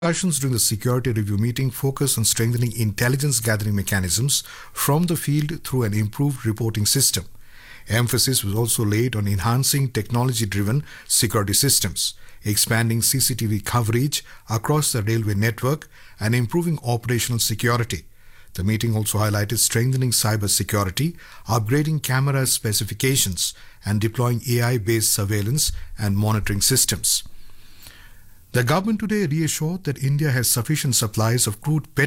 Discussions during the security review meeting focused on strengthening intelligence gathering mechanisms from the field through an improved reporting system. Emphasis was also laid on enhancing technology driven security systems, expanding CCTV coverage across the railway network, and improving operational security. The meeting also highlighted strengthening cyber security, upgrading camera specifications, and deploying AI based surveillance and monitoring systems. The government today reassured that India has sufficient supplies of crude petroleum